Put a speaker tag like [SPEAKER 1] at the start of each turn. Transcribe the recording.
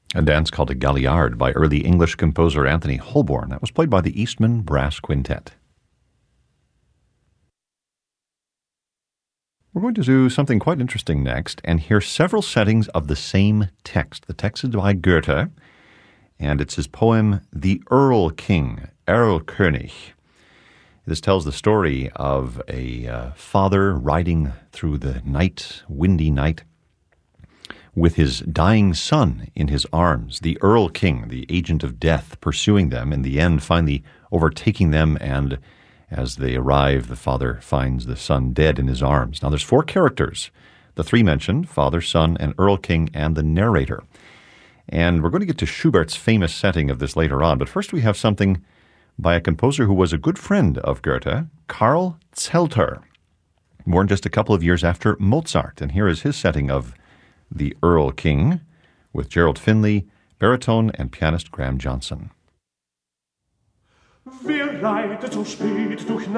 [SPEAKER 1] A dance called a galliard by early English composer Anthony Holborn. That was played by the Eastman Brass Quintet. We're going to do something quite interesting next and hear several settings of the same text. The text is by Goethe, and it's his poem, The Erlking, Erlkönig. This tells the story of a father riding through the night, windy night, with his dying son in his arms, the Erlking, the agent of death, pursuing them, in the end finally overtaking them, and as they arrive, the father finds the son dead in his arms. Now there's four characters, the three mentioned, father, son, and Erlking, and the narrator. And we're going to get to Schubert's famous setting of this later on, but first we have something by a composer who was a good friend of Goethe, Karl Zelter, born just a couple of years after Mozart. And here is his setting of The Erlking with Gerald Finley, baritone, and pianist Graham Johnson.
[SPEAKER 2] Wer reitet so spät durch